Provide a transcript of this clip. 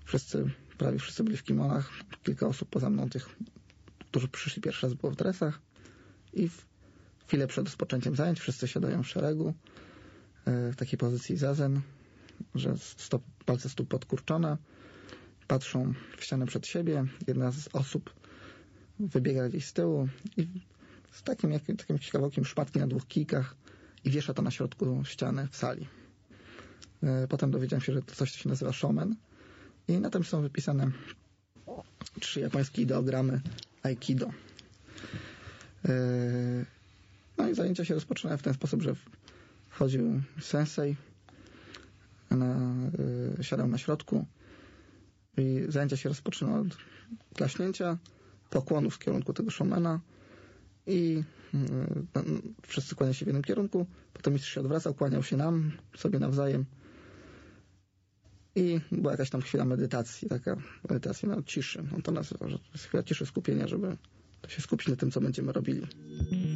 prawie wszyscy byli w kimonach. Kilka osób poza mną, tych, którzy przyszli pierwszy raz, było w dresach. I w chwilę przed rozpoczęciem zajęć wszyscy siadają w szeregu, w takiej pozycji zazen, że palce stóp podkurczone, patrzą w ścianę przed siebie. Jedna z osób wybiega gdzieś z tyłu i z takim kawałkiem szmatki na 2 kijkach i wiesza to na środku ściany w sali. Potem dowiedziałem się, że to coś się nazywa shomen i na tym są wypisane 3 japońskie ideogramy aikido. No i zajęcia się rozpoczynały w ten sposób, że wchodził sensei, siadał na środku i zajęcia się rozpoczynały od klaśnięcia, pokłonów w kierunku tego shomena i wszyscy kłaniali się w jednym kierunku, potem mistrz się odwracał, kłaniał się nam, sobie nawzajem i była jakaś tam chwila medytacji, taka medytacja na ciszy. On to nazywa, że to jest chwila ciszy, skupienia, żeby się skupić na tym, co będziemy robili.